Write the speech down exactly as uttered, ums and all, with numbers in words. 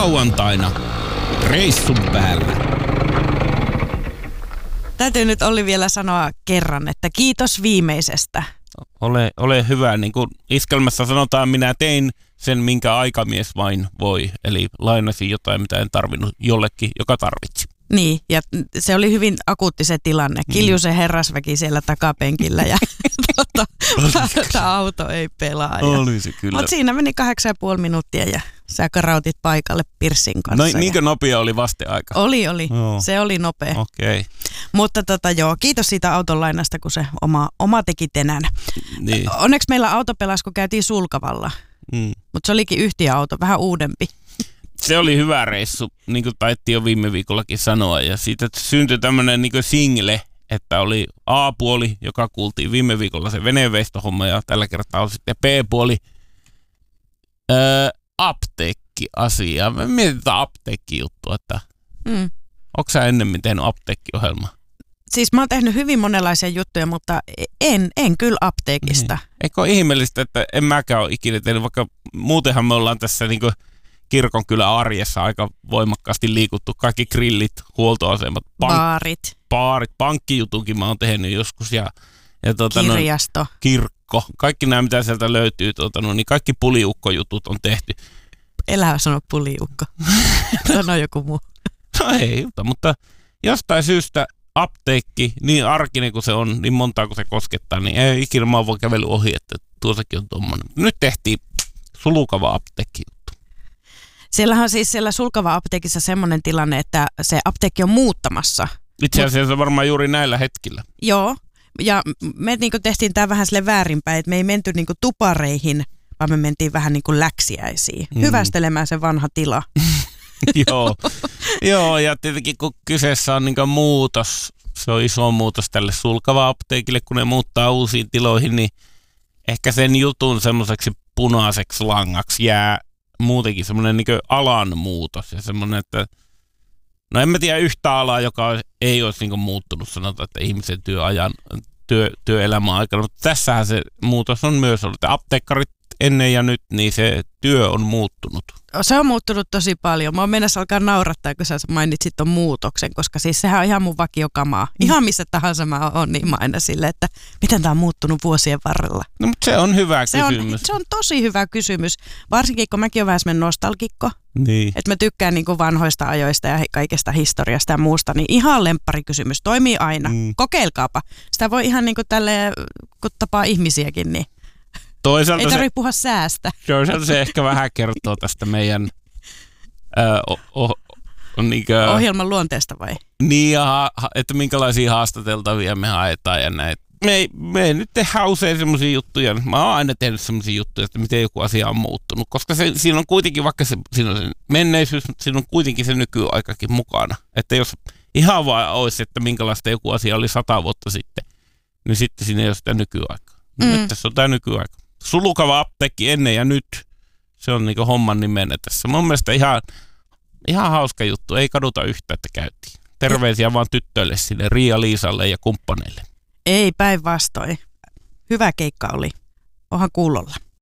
lauantaina reissun päällä. Täytyy nyt Olli vielä sanoa kerran, että kiitos viimeisestä. Ole, ole hyvä, niin kuin iskelmässä sanotaan, minä tein sen, minkä aikamies vain voi. Eli lainasin jotain, mitä en tarvinnut jollekin, joka tarvitsi. Niin, ja se oli hyvin akuutti se tilanne. Kiljusen herrasväki siellä takapenkillä ja tuota, tämä auto ei pelaa. Oli se kyllä. Mutta siinä meni kahdeksan ja puoli minuuttia ja sä karautit paikalle Pirssin kanssa. No niinkö nopea oli vasteaika? Oli, oli. Joo. Se oli nopea. Okei. Okay. Mutta tota, joo, kiitos siitä auton lainasta, kun se oma, oma teki tänään. Niin. Onneksi meillä auto pelasi, kun käytiin Sulkavalla. Mm. Mutta se olikin yhtiöauto, vähän uudempi. Se oli hyvä reissu, niin kuin taittiin jo viime viikollakin sanoa. Ja siitä syntyi tämmöinen niin kuin single, että oli A-puoli, joka kuultiin viime viikolla se veneenveistohomma, ja tällä kertaa on sitten B-puoli, öö, apteekki-asia. Me mietitään apteekki-juttua, että mm. onko sä ennemmin tehnyt apteekkiohjelmaa? Siis mä oon tehnyt hyvin monenlaisia juttuja, mutta en, en kyllä apteekista. Niin. Eikö ole ihmeellistä, että en mäkään ole ikinä tehnyt, vaikka muutenhan me ollaan tässä niin kuin kirkon kyllä arjessa aika voimakkaasti liikuttu. Kaikki grillit, huoltoasemat, pank- baarit. baarit, pankkijutunkin mä oon tehnyt joskus. Ja, ja tuota, kirjasto. No, kirkko. Kaikki nämä, mitä sieltä löytyy, tuota, no, niin kaikki puliukkojutut on tehty. Elää sano puliukko. Sano joku muu. No ei, mutta jostain syystä apteekki, niin arkinen kuin se on, niin montaa kuin se koskettaa, niin ei ikinä mä oon voi kävellyt ohi, että tuossakin on tommoinen. Nyt tehtiin Sulkava apteekki. Siellähän on siis siellä Sulkava-apteekissa semmoinen tilanne, että se apteekki on muuttamassa. Itse asiassa Mut, varmaan juuri näillä hetkillä. Joo, ja me niinku tehtiin tämä vähän sille väärinpäin, että me ei menty niinku tupareihin, vaan me mentiin vähän niinku läksiäisiin. Mm. Hyvästelemään se vanha tila. Joo. Joo, ja tietenkin kun kyseessä on niinku muutos, se on iso muutos tälle Sulkava-apteekille, kun ne muuttaa uusiin tiloihin, niin ehkä sen jutun semmoiseksi punaiseksi langaksi jää muutenkin semmoinen niin kuin alan muutos ja semmoinen, että no en mä tiedä yhtä alaa, joka ei olisi niin kuin muuttunut, sanotaan, että ihmisen työajan, työ, työelämän aikana, mutta tässähän se muutos on myös ollut, että apteekkarit ennen ja nyt, niin se työ on muuttunut. Se on muuttunut tosi paljon. Mä oon mennessä alkaa naurattaa, kun sä mainitsit ton muutoksen, koska siis sehän on ihan mun vakiokamaa. Ihan missä tahansa mä oon, niin mä aina silleen, että miten tää on muuttunut vuosien varrella. No mutta se on hyvä se kysymys. On, se on tosi hyvä kysymys, varsinkin kun mäkin oon vähän semmoinen nostalgikko. Niin. Että mä tykkään niinku vanhoista ajoista ja kaikesta historiasta ja muusta, niin ihan lempparikysymys, toimii aina. Mm. Kokeilkaapa. Sitä voi ihan niinku tälleen, kun tapaa ihmisiäkin, niin toisaalta ei tarvitse puhua säästä. Toisaalta se ehkä vähän kertoo tästä meidän ää, o, o, niinkö, ohjelman luonteesta vai? Niin, ja, että minkälaisia haastateltavia me haetaan ja näin. Me ei, me ei nyt tehdä usein semmoisia juttuja. Mä oon aina tehnyt semmoisia juttuja, että miten joku asia on muuttunut. Koska se, siinä on kuitenkin, vaikka se, siinä on se menneisyys, mutta siinä on kuitenkin se nykyaikakin mukana. Että jos ihan vaan olisi, että minkälaista joku asia oli sata vuotta sitten, niin sitten siinä ei ole sitä nykyaikaa. Mm. Nyt tässä on tämä nykyaika. Sulkava apteekki ennen ja nyt. Se on niinku homman nimenä tässä. Mun mielestä ihan, ihan hauska juttu. Ei kaduta yhtä, että käytiin. Terveisiä vaan tyttöille sinne, Riia-Liisalle ja kumppaneille. Ei päinvastoin. Hyvä keikka oli. Onhan kuulolla.